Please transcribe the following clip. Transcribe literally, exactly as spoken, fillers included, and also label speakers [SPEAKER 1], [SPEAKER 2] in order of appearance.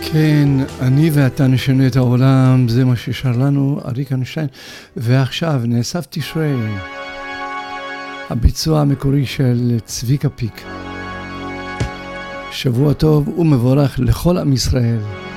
[SPEAKER 1] כן, אני ואתה נשנה את העולם, זה מה ששר לנו אריק איינשטיין. ועכשיו נאסף תשרי, הביצוע המקורי של צביקה פיק. שבוע טוב ומבורך לכל עם ישראל.